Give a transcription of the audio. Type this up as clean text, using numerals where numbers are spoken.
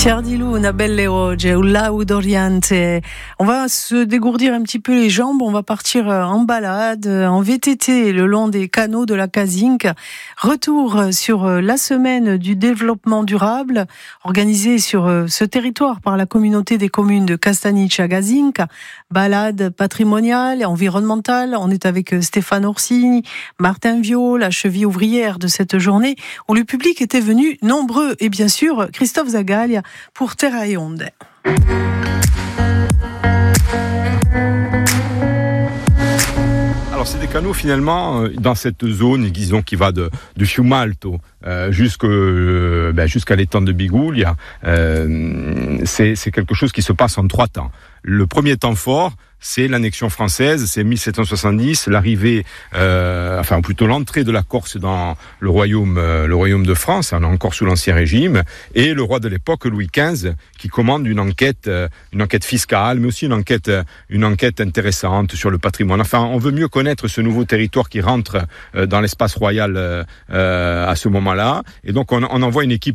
Tiardilou, una belle oggi, un lago d'Oriente. On va se dégourdir un petit peu les jambes, on va partir en balade, en VTT, le long des canaux de la Cazinque. Retour sur la semaine du développement durable, organisée sur ce territoire par la communauté des communes de Castagniccia-Cazinque. Balade patrimoniale et environnementale. On est avec Stéphane Orsini, Martin Viau, la cheville ouvrière de cette journée, où le public était venu nombreux. Et bien sûr, Christophe Zagaglia pour Terra e Onde. Alors c'est des canaux finalement dans cette zone, disons, qui va de Fiumalto jusqu'à l'étang de Biguglia. C'est quelque chose qui se passe en 3 temps. Le premier temps fort, c'est l'annexion française, c'est 1770, l'arrivée, plutôt l'entrée de la Corse dans le royaume de France, on est encore sous l'Ancien Régime, et le roi de l'époque, Louis XV, qui commande une enquête fiscale, mais aussi une enquête intéressante sur le patrimoine. Enfin, on veut mieux connaître ce nouveau territoire qui rentre dans l'espace royal à ce moment-là, et donc on envoie une équipe